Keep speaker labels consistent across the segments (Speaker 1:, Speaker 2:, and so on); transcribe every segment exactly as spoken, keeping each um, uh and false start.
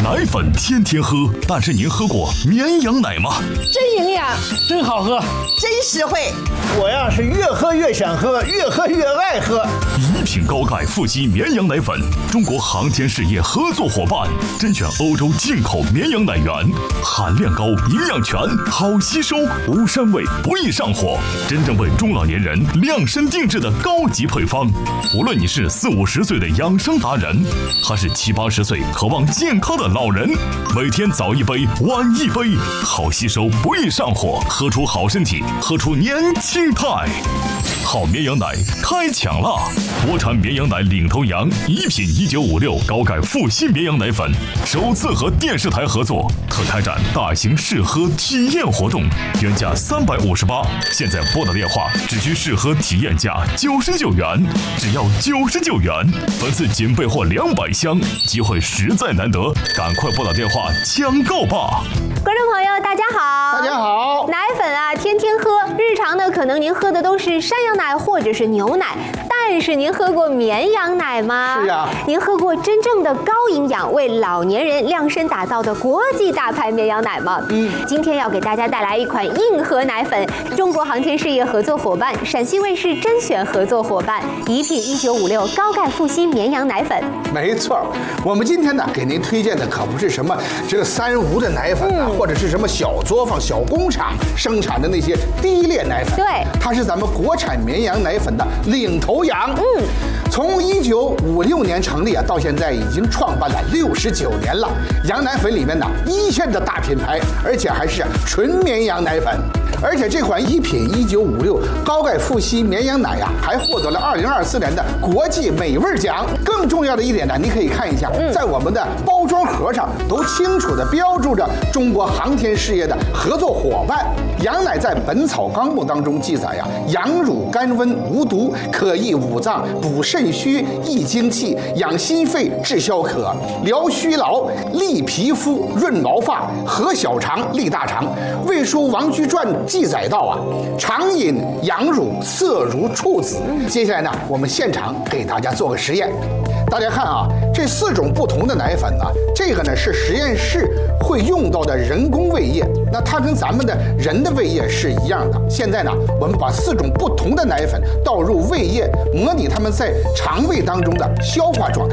Speaker 1: 奶粉天天喝，但是您喝过绵羊奶吗？
Speaker 2: 真营养，
Speaker 3: 真好喝，
Speaker 2: 真实惠。
Speaker 3: 我呀是越喝越想喝，越喝越爱喝。
Speaker 1: 一品高钙富硒绵羊奶粉，中国航天事业合作伙伴，甄选欧洲进口绵羊奶源，含量高，营养全，好吸收，无膻味，不易上火，真正为中老年人量身定制的高级配方。无论你是四五十岁的养生达人，还是七八十岁渴望健康的老人，每天早一杯，晚一杯，好吸收，不易上火，喝出好身体，喝出年轻态。好绵羊奶开抢啦！国产绵羊奶领头羊，一品一九五六高钙富硒绵羊奶粉，首次和电视台合作，特开展大型试喝体验活动，原价三百五十八，现在拨打电话只需试喝体验价九十九元，只要九十九元，本次仅备货两百箱，机会实在难得，赶快拨打电话抢购吧！
Speaker 4: 观众朋友，大家好，
Speaker 3: 大家好。
Speaker 4: 奶粉啊，天天喝，日常呢可能您喝的都是山羊奶或者是牛奶，但是您喝过绵羊奶吗？
Speaker 3: 是啊。
Speaker 4: 您喝过真正的高营养为老年人量身打造的国际大牌绵羊奶吗？嗯。今天要给大家带来一款硬核奶粉，中国航天事业合作伙伴，陕西卫视甄选合作伙伴，一品一九五六高钙富硒绵羊奶粉。
Speaker 3: 没错，我们今天呢给您推荐的可不是什么这个三无的奶粉啊。嗯，或者是什么小作坊、小工厂生产的那些低劣奶粉，
Speaker 4: 对，
Speaker 3: 它是咱们国产绵羊奶粉的领头羊。嗯，从一九五六年成立啊，到现在已经创办了六十九年了。羊奶粉里面呢，一线的大品牌，而且还是纯绵羊奶粉。而且这款一品一九五六高钙富硒绵羊奶呀、啊，还获得了二零二四年的国际美味奖。更重要的一点呢，你可以看一下，在我们的包装盒上都清楚地标注着中国航天事业的合作伙伴。羊奶在《本草纲目》当中记载呀，羊乳甘温无毒，可益五脏，补肾虚，益精气，养心肺，治消渴，疗虚劳，利皮肤，润毛发，和小肠，利大肠。《魏书·王居传》记载到啊，常饮羊乳，色如处子。接下来呢，我们现场给大家做个实验。大家看啊，这四种不同的奶粉呢，这个呢是实验室会用到的人工胃液，那它跟咱们的人的胃液是一样的。现在呢，我们把四种不同的奶粉倒入胃液，模拟它们在肠胃当中的消化状态。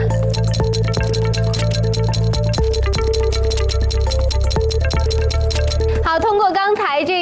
Speaker 4: 好，通过刚才这